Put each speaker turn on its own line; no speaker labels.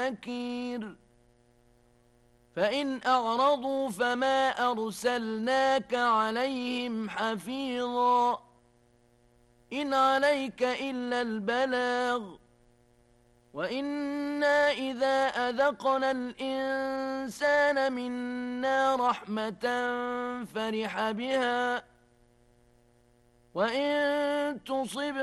نكير فإن أعرضوا فما أرسلناك عليهم حفيظا إن عليك إلا البلاغ وإنا إذا أذقنا الإنسان منا رحمة فرح بها وإن تصب